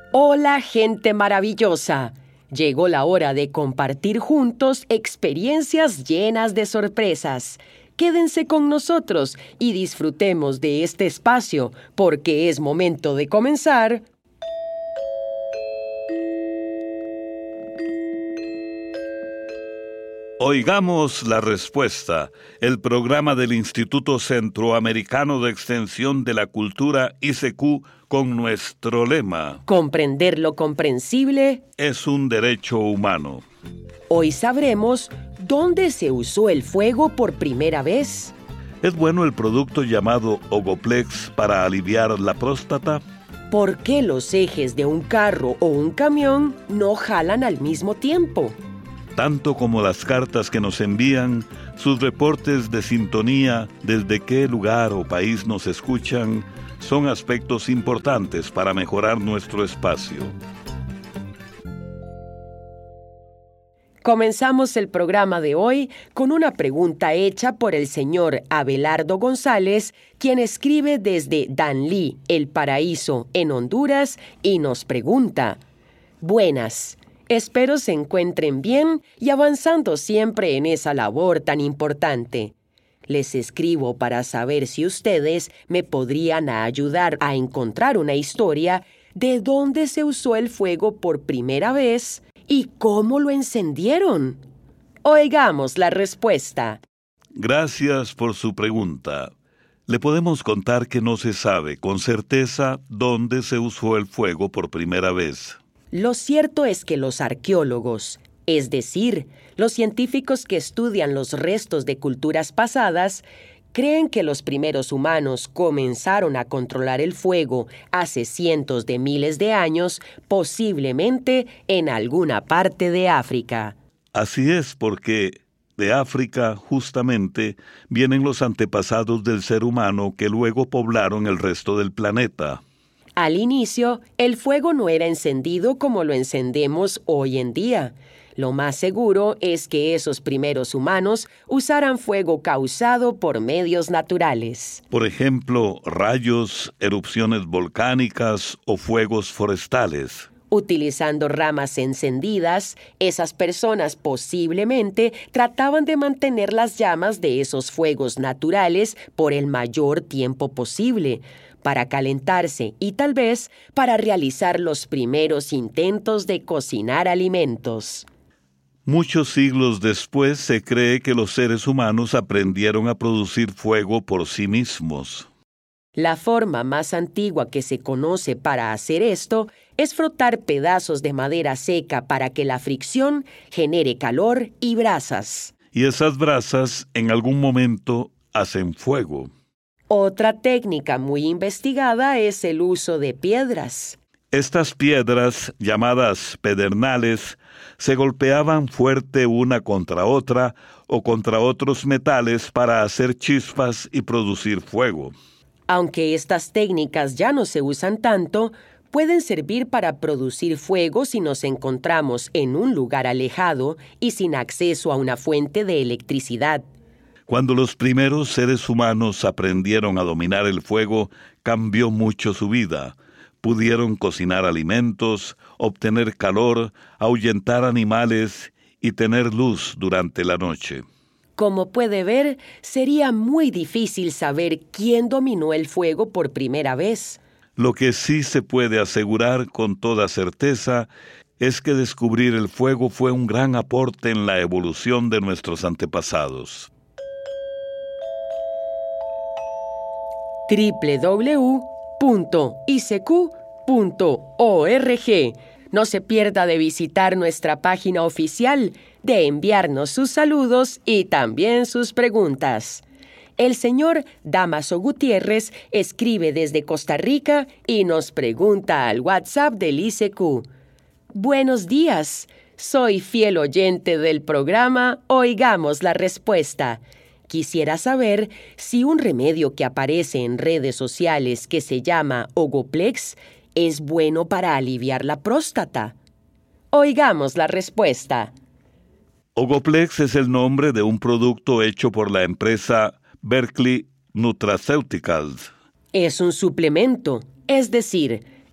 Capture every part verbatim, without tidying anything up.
Hola, gente maravillosa. Llegó la hora de compartir juntos experiencias llenas de sorpresas. Quédense con nosotros y disfrutemos de este espacio, porque es momento de comenzar. Oigamos la respuesta, el programa del Instituto Centroamericano de Extensión de la Cultura I C Q con nuestro lema: Comprender lo comprensible es un derecho humano. Hoy sabremos dónde se usó el fuego por primera vez. ¿Es bueno el producto llamado Ogoplex para aliviar la próstata? ¿Por qué los ejes de un carro o un camión no jalan al mismo tiempo? Tanto como las cartas que nos envían, sus reportes de sintonía, desde qué lugar o país nos escuchan, son aspectos importantes para mejorar nuestro espacio. Comenzamos el programa de hoy con una pregunta hecha por el señor Abelardo González, quien escribe desde Danlí, El Paraíso, en Honduras, y nos pregunta: Buenas. Espero se encuentren bien y avanzando siempre en esa labor tan importante. Les escribo para saber si ustedes me podrían ayudar a encontrar una historia de dónde se usó el fuego por primera vez y cómo lo encendieron. Oigamos la respuesta. Gracias por su pregunta. Le podemos contar que no se sabe con certeza dónde se usó el fuego por primera vez. Lo cierto es que los arqueólogos, es decir, los científicos que estudian los restos de culturas pasadas, creen que los primeros humanos comenzaron a controlar el fuego hace cientos de miles de años, posiblemente en alguna parte de África. Así es, porque de África, justamente, vienen los antepasados del ser humano que luego poblaron el resto del planeta. Al inicio, el fuego no era encendido como lo encendemos hoy en día. Lo más seguro es que esos primeros humanos usaran fuego causado por medios naturales. Por ejemplo, rayos, erupciones volcánicas o fuegos forestales. Utilizando ramas encendidas, esas personas posiblemente trataban de mantener las llamas de esos fuegos naturales por el mayor tiempo posible, para calentarse y tal vez para realizar los primeros intentos de cocinar alimentos. Muchos siglos después se cree que los seres humanos aprendieron a producir fuego por sí mismos. La forma más antigua que se conoce para hacer esto es frotar pedazos de madera seca para que la fricción genere calor y brasas. Y esas brasas en algún momento hacen fuego. Otra técnica muy investigada es el uso de piedras. Estas piedras, llamadas pedernales, se golpeaban fuerte una contra otra o contra otros metales para hacer chispas y producir fuego. Aunque estas técnicas ya no se usan tanto, pueden servir para producir fuego si nos encontramos en un lugar alejado y sin acceso a una fuente de electricidad. Cuando los primeros seres humanos aprendieron a dominar el fuego, cambió mucho su vida. Pudieron cocinar alimentos, obtener calor, ahuyentar animales y tener luz durante la noche. Como puede ver, sería muy difícil saber quién dominó el fuego por primera vez. Lo que sí se puede asegurar con toda certeza es que descubrir el fuego fue un gran aporte en la evolución de nuestros antepasados. doble u doble u doble u punto i c q punto org. No se pierda de visitar nuestra página oficial, de enviarnos sus saludos y también sus preguntas. El señor Damaso Gutiérrez escribe desde Costa Rica y nos pregunta al WhatsApp del I C Q. Buenos días, soy fiel oyente del programa Oigamos la Respuesta. Quisiera saber si un remedio que aparece en redes sociales que se llama Ogoplex es bueno para aliviar la próstata. Oigamos la respuesta. Ogoplex es el nombre de un producto hecho por la empresa Berkeley Nutraceuticals. Es un suplemento, es decir,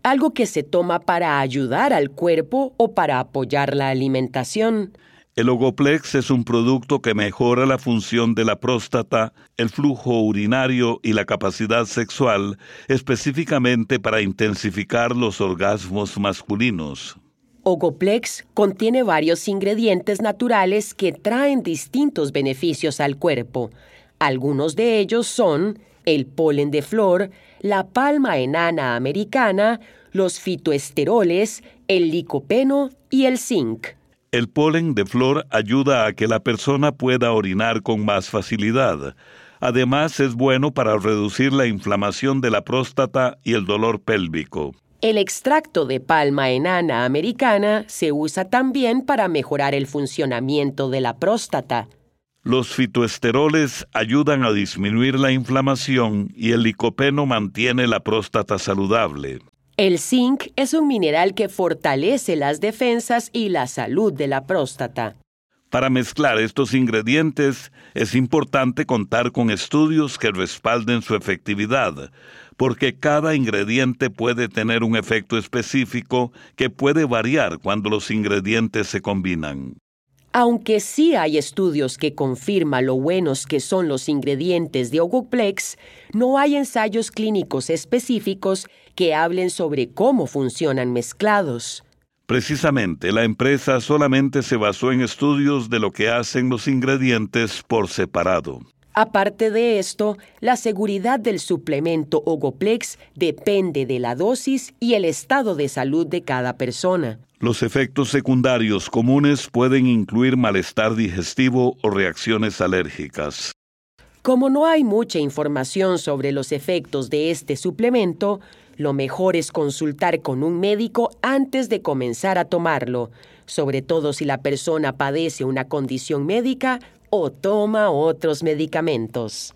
algo que se toma para ayudar al cuerpo o para apoyar la alimentación. El Ogoplex es un producto que mejora la función de la próstata, el flujo urinario y la capacidad sexual, específicamente para intensificar los orgasmos masculinos. Ogoplex contiene varios ingredientes naturales que traen distintos beneficios al cuerpo. Algunos de ellos son el polen de flor, la palma enana americana, los fitoesteroles, el licopeno y el zinc. El polen de flor ayuda a que la persona pueda orinar con más facilidad. Además, es bueno para reducir la inflamación de la próstata y el dolor pélvico. El extracto de palma enana americana se usa también para mejorar el funcionamiento de la próstata. Los fitoesteroles ayudan a disminuir la inflamación y el licopeno mantiene la próstata saludable. El zinc es un mineral que fortalece las defensas y la salud de la próstata. Para mezclar estos ingredientes es importante contar con estudios que respalden su efectividad, porque cada ingrediente puede tener un efecto específico que puede variar cuando los ingredientes se combinan. Aunque sí hay estudios que confirman lo buenos que son los ingredientes de Ogoplex, no hay ensayos clínicos específicos que hablen sobre cómo funcionan mezclados. Precisamente, la empresa solamente se basó en estudios de lo que hacen los ingredientes por separado. Aparte de esto, la seguridad del suplemento Ogoplex depende de la dosis y el estado de salud de cada persona. Los efectos secundarios comunes pueden incluir malestar digestivo o reacciones alérgicas. Como no hay mucha información sobre los efectos de este suplemento, lo mejor es consultar con un médico antes de comenzar a tomarlo, sobre todo si la persona padece una condición médica o toma otros medicamentos.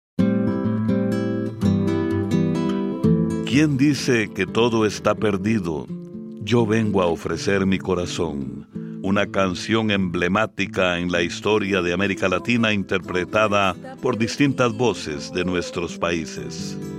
¿Quién dice que todo está perdido? Yo vengo a ofrecer mi corazón, una canción emblemática en la historia de América Latina interpretada por distintas voces de nuestros países.